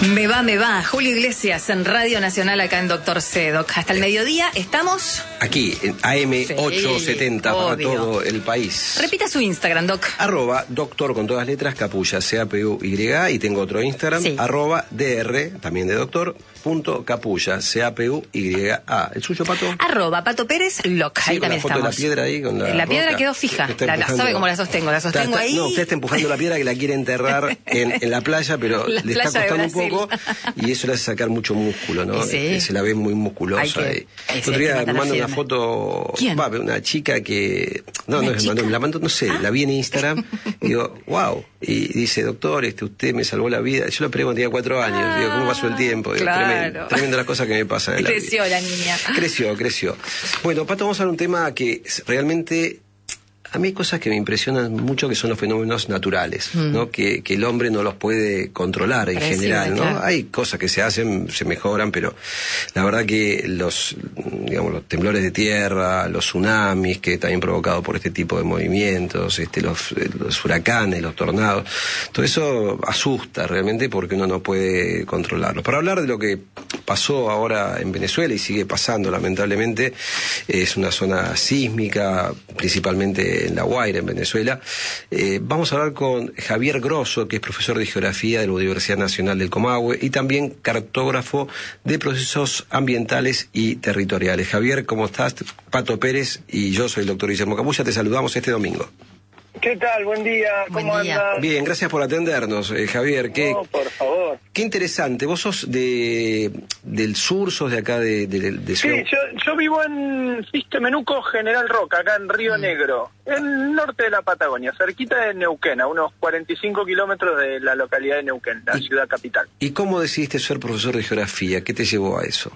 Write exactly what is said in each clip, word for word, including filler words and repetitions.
Me va, me va. Julio Iglesias en Radio Nacional acá en Doctor Cedoc. Hasta el mediodía estamos... Aquí, en A M ochocientos setenta para todo el país. Repita su Instagram, Doc. Arroba doctor con todas letras, Capulla, C A P U Y A. Y tengo otro Instagram, sí. Arroba D R, también de doctor, punto Capulla, C A P U Y A. ¿El suyo, Pato? Arroba Pato Pérez Loc. Sí, ahí también la foto estamos. De la piedra ahí con la La roca. piedra quedó fija. La, la, ¿Sabe cómo la sostengo? La sostengo está, está, ahí. No, usted está empujando la piedra que la quiere enterrar en, en la playa, pero la le playa está costando un poco y eso le hace sacar mucho músculo, ¿no? Sí. Eh, se la ve muy musculosa. Que, el otro día me manda una foto... ¿Quién? Va, una chica que... No, no, me mandó, la mandó, no sé, ah. la vi en Instagram y digo, wow. Y dice, doctor, este, usted me salvó la vida. Yo la pregunté cuando tenía cuatro años. Ah, digo, ¿cómo pasó el tiempo? Digo, claro. tremendo, tremendo las cosas que me pasan en la Creció vida. la niña. Creció, creció. Bueno, Pato, vamos a hablar de un tema que realmente... A mí hay cosas que me impresionan mucho que son los fenómenos naturales, mm. ¿no? Que, que el hombre no los puede controlar en Parecido, general, ¿no? Claro. Hay cosas que se hacen, se mejoran, pero la verdad que los, digamos, los temblores de tierra, los tsunamis, que también provocados por este tipo de movimientos, este, los, los huracanes, los tornados, todo eso asusta realmente porque uno no puede controlarlo. Para hablar de lo que pasó ahora en Venezuela y sigue pasando lamentablemente, es una zona sísmica, principalmente en La Guaira, en Venezuela. Eh, vamos a hablar con Javier Grosso, que es profesor de Geografía de la Universidad Nacional del Comahue y también cartógrafo de procesos ambientales y territoriales. Javier, ¿cómo estás? Pato Pérez y yo soy el doctor Guillermo Capulla. Te saludamos este domingo. ¿Qué tal? Buen día. ¿Cómo andas? Bien, gracias por atendernos, eh, Javier. ¿Qué, no, por favor. Qué interesante. ¿Vos sos de del sur, sos de acá de, de, de Sí, yo, yo vivo en Sistemenuco, General Roca, acá en Río mm. Negro, en el norte de la Patagonia, cerquita de Neuquén, a unos cuarenta y cinco kilómetros de la localidad de Neuquén, la y, ciudad capital. ¿Y cómo decidiste ser profesor de geografía? ¿Qué te llevó a eso?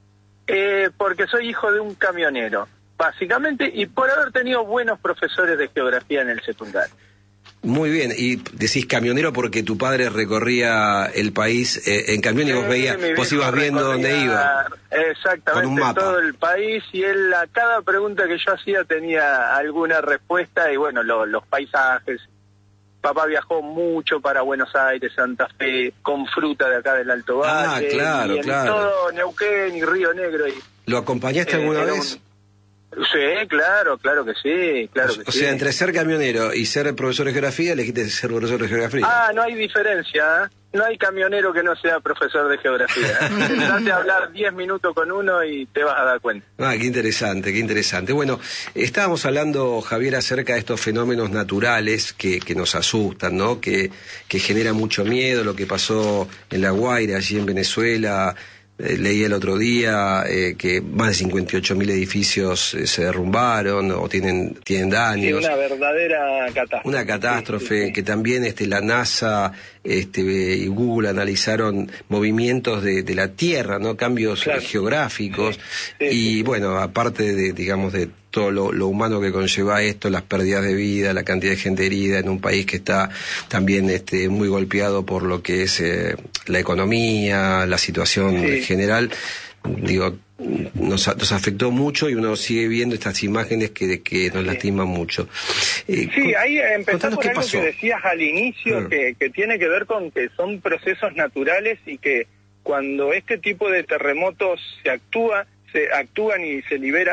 Eh, porque soy hijo de un camionero, básicamente, y por haber tenido buenos profesores de geografía en el secundario. Muy bien, y decís camionero porque tu padre recorría el país eh, en camión y vos veías, vos ibas viendo dónde iba. Exactamente, todo el país, y él a cada pregunta que yo hacía tenía alguna respuesta, y bueno, lo, los paisajes. Papá viajó mucho para Buenos Aires, Santa Fe, con fruta de acá del Alto Valle, ah, claro, y en claro. todo Neuquén y Río Negro. Y, ¿Lo acompañaste eh, alguna vez? Un... Sí, claro, claro que sí, claro que o sí. sea, entre ser camionero y ser profesor de geografía, elegiste ser profesor de geografía. Ah, no hay diferencia, ¿eh? No hay camionero que no sea profesor de geografía. Sentate a hablar diez minutos con uno y te vas a dar cuenta. Ah, qué interesante, qué interesante. Bueno, estábamos hablando, Javier, acerca de estos fenómenos naturales que, que nos asustan, ¿no? Que, que genera mucho miedo, lo que pasó en La Guaira, allí en Venezuela. Eh, leí el otro día eh, que más de cincuenta y ocho mil edificios eh, se derrumbaron o tienen tienen daños. Sí, una verdadera catástrofe. Una catástrofe, sí, sí, sí. Que también este, la NASA este, y Google analizaron movimientos de, de la Tierra, ¿no? Cambios claro. geográficos. Sí, sí, y sí. bueno, aparte de, digamos, de todo lo, lo humano que conlleva esto, las pérdidas de vida, la cantidad de gente herida en un país que está también este, muy golpeado por lo que es eh, la economía, la situación sí. general, digo, nos, nos afectó mucho y uno sigue viendo estas imágenes que, que nos sí. lastiman mucho. Eh, sí, ahí empezó por algo pasó. que decías al inicio, mm. que, que tiene que ver con que son procesos naturales y que cuando este tipo de terremotos se actúa, se actúan y se libera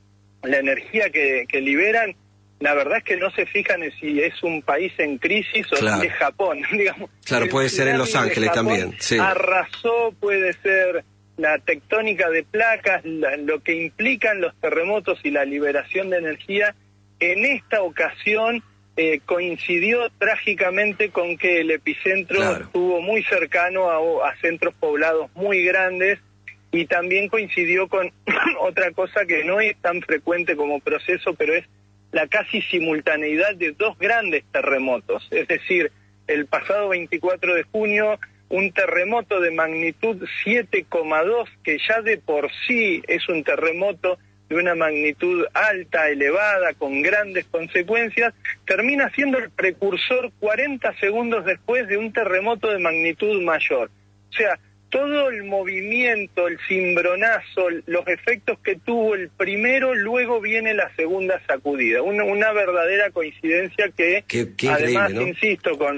la energía que, que liberan, la verdad es que no se fijan en si es un país en crisis o claro. si es Japón, digamos. Claro, puede ser en Los Ángeles también. Sí. Arrasó, puede ser la tectónica de placas, la, lo que implican los terremotos y la liberación de energía. En esta ocasión eh, coincidió trágicamente con que el epicentro claro. estuvo muy cercano a, a centros poblados muy grandes. Y también coincidió con otra cosa que no es tan frecuente como proceso, pero es la casi simultaneidad de dos grandes terremotos. Es decir, el pasado veinticuatro de junio, un terremoto de magnitud siete coma dos, que ya de por sí es un terremoto de una magnitud alta, elevada, con grandes consecuencias, termina siendo el precursor cuarenta segundos después de un terremoto de magnitud mayor. O sea, todo el movimiento, el cimbronazo, los efectos que tuvo el primero, luego viene la segunda sacudida. Una, una verdadera coincidencia que, qué, qué además, ¿no? insisto, con,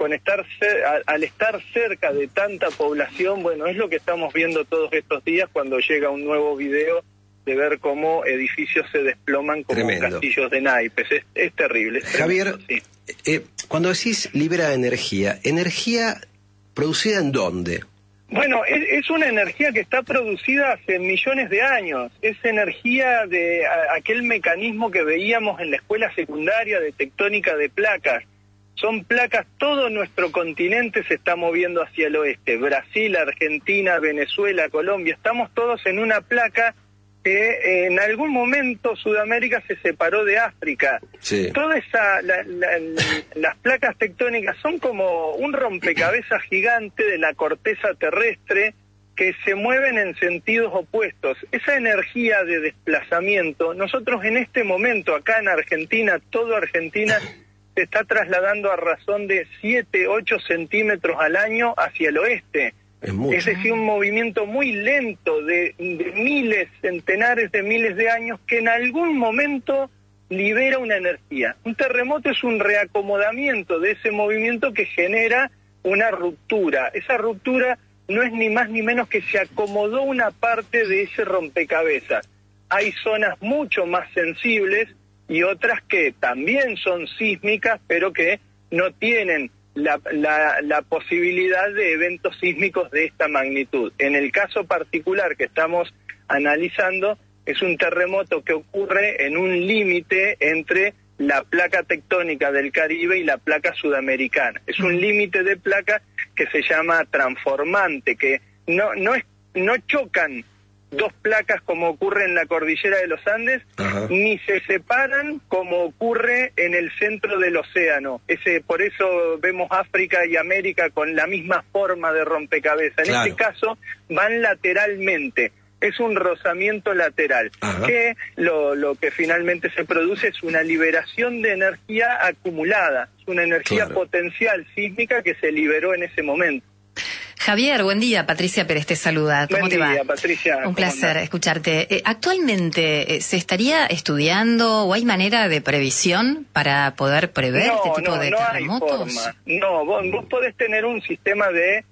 con estar cer- al, al estar cerca de tanta población, bueno, es lo que estamos viendo todos estos días cuando llega un nuevo video de ver cómo edificios se desploman como Tremendo. castillos de naipes. Es, es terrible. Es Javier, tremendo, sí. eh, cuando decís libera energía, ¿energía producida en dónde? Bueno, es, es una energía que está producida hace millones de años. Es energía de a, aquel mecanismo que veíamos en la escuela secundaria de tectónica de placas. Son placas, todo nuestro continente se está moviendo hacia el oeste. Brasil, Argentina, Venezuela, Colombia, estamos todos en una placa que eh, en algún momento Sudamérica se separó de África. Sí. Toda esa, la, la, la, las placas tectónicas son como un rompecabezas gigante de la corteza terrestre que se mueven en sentidos opuestos. Esa energía de desplazamiento, nosotros en este momento acá en Argentina, toda Argentina se está trasladando a razón de siete, ocho centímetros al año hacia el oeste. Es mucho. Es decir, un movimiento muy lento de, de miles, centenares de miles de años que en algún momento libera una energía. Un terremoto es un reacomodamiento de ese movimiento que genera una ruptura. Esa ruptura no es ni más ni menos que se acomodó una parte de ese rompecabezas. Hay zonas mucho más sensibles y otras que también son sísmicas, pero que no tienen La, la, la posibilidad de eventos sísmicos de esta magnitud. En el caso particular que estamos analizando, es un terremoto que ocurre en un límite entre la placa tectónica del Caribe y la placa sudamericana. Es un límite de placa que se llama transformante, que no, no, es, no chocan dos placas como ocurre en la cordillera de los Andes, Ajá. ni se separan como ocurre en el centro del océano. Ese, por eso vemos África y América con la misma forma de rompecabezas. En claro. este caso van lateralmente. Es un rozamiento lateral, Ajá. que lo, lo que finalmente se produce es una liberación de energía acumulada, es una energía claro. potencial sísmica que se liberó en ese momento. Javier, buen día. Patricia Pérez te saluda. ¿Cómo buen te día, va? Patricia. Un placer andás? escucharte. Eh, ¿Actualmente eh, se estaría estudiando o hay manera de previsión para poder prever no, este tipo no, de no terremotos? Hay forma. No, vos, vos podés tener un sistema de,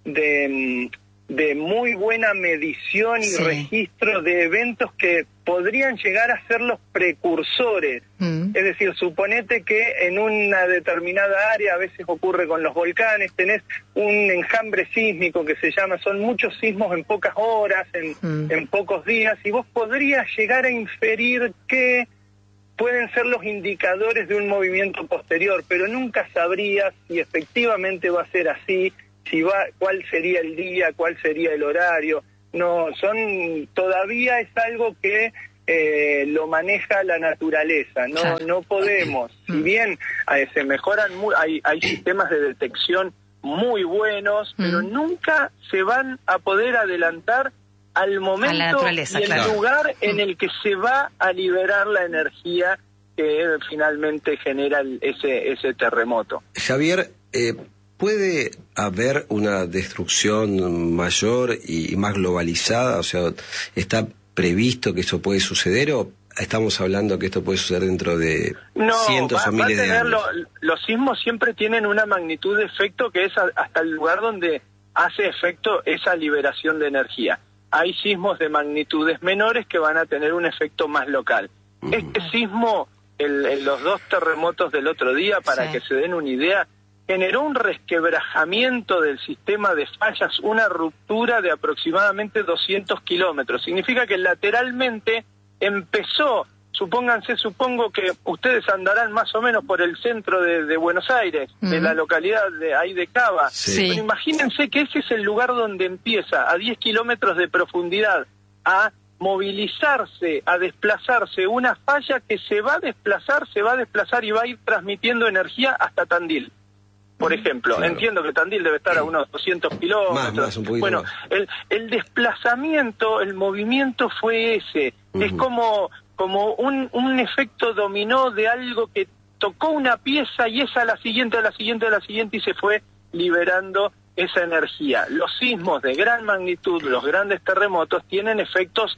de, de muy buena medición y sí. registro de eventos que podrían llegar a ser los precursores. Mm. Es decir, suponete que en una determinada área, a veces ocurre con los volcanes, tenés un enjambre sísmico que se llama, son muchos sismos en pocas horas, en, mm. en pocos días, y vos podrías llegar a inferir que pueden ser los indicadores de un movimiento posterior, pero nunca sabrías si efectivamente va a ser así, si va, cuál sería el día, cuál sería el horario. No, son todavía es algo que eh, lo maneja la naturaleza. No, claro. no podemos. Si bien eh, se mejoran, muy, hay, hay sistemas de detección muy buenos, mm. pero nunca se van a poder adelantar al momento y el claro. lugar en el que se va a liberar la energía que finalmente genera el, ese ese terremoto. Javier, eh, ¿puede haber una destrucción mayor y más globalizada? O sea, ¿está previsto que eso puede suceder o estamos hablando que esto puede suceder dentro de no, cientos va, o miles va a tener de años? Lo, los sismos siempre tienen una magnitud de efecto que es a, hasta el lugar donde hace efecto esa liberación de energía. Hay sismos de magnitudes menores que van a tener un efecto más local. Uh-huh. Este sismo, el, el, los dos terremotos del otro día, para sí. que se den una idea, generó un resquebrajamiento del sistema de fallas, una ruptura de aproximadamente doscientos kilómetros. Significa que lateralmente empezó, supónganse, supongo que ustedes andarán más o menos por el centro de, de Buenos Aires, uh-huh. de la localidad de ahí de Cava. Sí. Pero imagínense que ese es el lugar donde empieza, a diez kilómetros de profundidad, a movilizarse, a desplazarse una falla que se va a desplazar, se va a desplazar y va a ir transmitiendo energía hasta Tandil. Por ejemplo, claro. entiendo que Tandil debe estar a unos doscientos kilómetros. Más, más, un bueno, más. El, el desplazamiento, el movimiento fue ese. Uh-huh. Es como, como un, un efecto dominó de algo que tocó una pieza y esa a la siguiente, a la siguiente, a la siguiente y se fue liberando esa energía. Los sismos de gran magnitud, los grandes terremotos, tienen efectos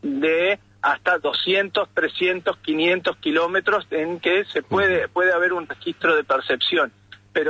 de hasta doscientos, trescientos, quinientos kilómetros en que se puede, uh-huh. puede haber un registro de percepción. Pero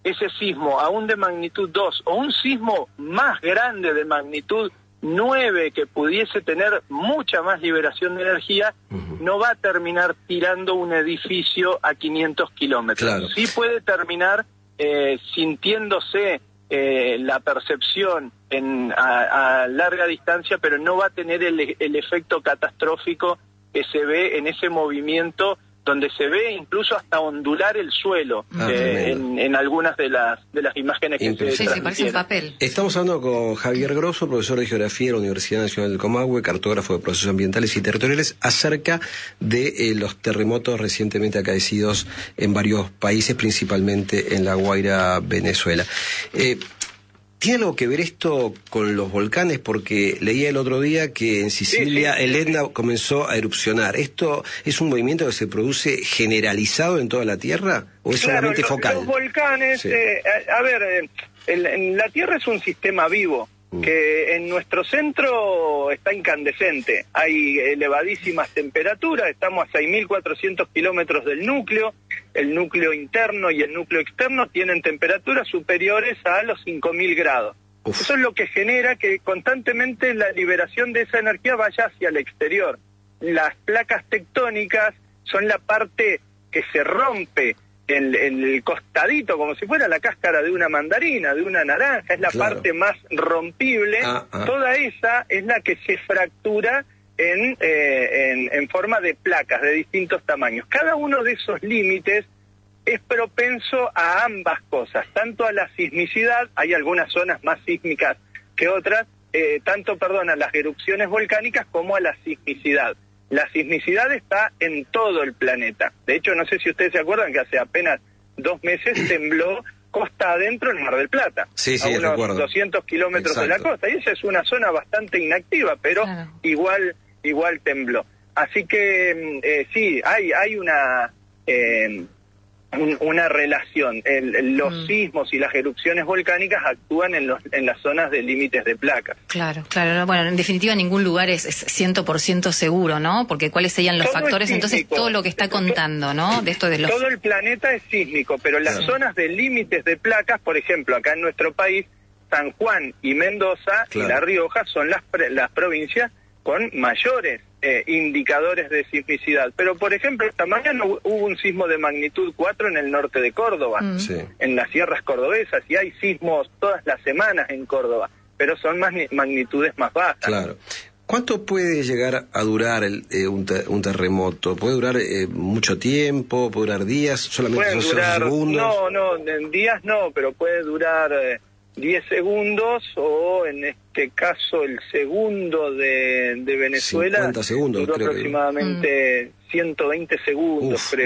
ese sismo aún de magnitud dos o un sismo más grande de magnitud nueve que pudiese tener mucha más liberación de energía, uh-huh. no va a terminar tirando un edificio a quinientos kilómetros. Claro. Sí puede terminar eh, sintiéndose eh, la percepción en, a, a larga distancia, pero no va a tener el, el efecto catastrófico que se ve en ese movimiento, donde se ve incluso hasta ondular el suelo ah, eh, en, en algunas de las de las imágenes que se sí, sí, parece un papel. Estamos hablando con Javier Grosso, profesor de Geografía de la Universidad Nacional del Comahue, cartógrafo de procesos ambientales y territoriales, acerca de eh, los terremotos recientemente acaecidos en varios países, principalmente en La Guaira, Venezuela. Eh, ¿Tiene algo que ver esto con los volcanes? Porque leía el otro día que en Sicilia sí, sí. el Etna comenzó a erupcionar. ¿Esto es un movimiento que se produce generalizado en toda la Tierra o es claro, solamente los, focal? Los volcanes, sí. eh, a, a ver, eh, el, el, la Tierra es un sistema vivo mm. que en nuestro centro está incandescente. Hay elevadísimas temperaturas, estamos a seis mil cuatrocientos kilómetros del núcleo. El núcleo interno y el núcleo externo tienen temperaturas superiores a los cinco mil grados. Uf. Eso es lo que genera que constantemente la liberación de esa energía vaya hacia el exterior. Las placas tectónicas son la parte que se rompe, el, el costadito, como si fuera la cáscara de una mandarina, de una naranja, es la claro. parte más rompible. Ah, ah. Toda esa es la que se fractura En, eh, en, en forma de placas de distintos tamaños. Cada uno de esos límites es propenso a ambas cosas, tanto a la sismicidad, hay algunas zonas más sísmicas que otras, eh, tanto, perdón, a las erupciones volcánicas como a la sismicidad. La sismicidad está en todo el planeta. De hecho, no sé si ustedes se acuerdan que hace apenas dos meses tembló costa adentro en Mar del Plata, sí, sí, a unos recuerdo. doscientos kilómetros de la costa, y esa es una zona bastante inactiva, pero claro. igual igual tembló. Así que eh, sí, hay hay una eh, un, una relación. El, el, los mm. sismos y las erupciones volcánicas actúan en los en las zonas de límites de placas. Claro, claro. Bueno, en definitiva ningún lugar es, es cien por ciento seguro, ¿no? Porque cuáles serían los todo factores, entonces todo lo que está contando, ¿no? De esto de los... Todo el planeta es sísmico, pero las claro. zonas de límites de placas, por ejemplo, acá en nuestro país, San Juan y Mendoza claro. y La Rioja son las las provincias con mayores eh, indicadores de sismicidad. Pero, por ejemplo, esta mañana hubo un sismo de magnitud cuatro en el norte de Córdoba, mm. sí. en las sierras cordobesas, y hay sismos todas las semanas en Córdoba, pero son más magnitudes más bajas. Claro. ¿Cuánto puede llegar a durar el, eh, un, te un terremoto? ¿Puede durar eh, mucho tiempo? ¿Puede durar días? ¿Solamente puede son durar, segundos? No, no, en días no, pero puede durar... Eh, diez segundos o en este caso el segundo de, de Venezuela cincuenta segundos, duró creo aproximadamente que... ciento veinte segundos. Uf. Creo.